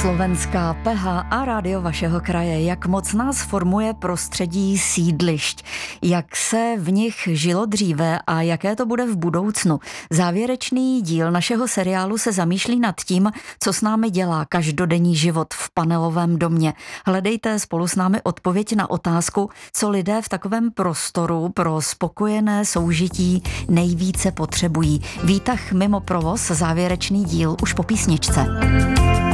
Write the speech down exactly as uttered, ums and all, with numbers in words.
Československá P H a rádio vašeho kraje. Jak moc nás formuje prostředí sídlišť? Jak se v nich žilo dříve a jaké to bude v budoucnu? Závěrečný díl našeho seriálu se zamýšlí nad tím, co s námi dělá každodenní život v panelovém domě. Hledejte spolu s námi odpověď na otázku, co lidé v takovém prostoru pro spokojené soužití nejvíce potřebují. Výtah mimo provoz, závěrečný díl už po písničce.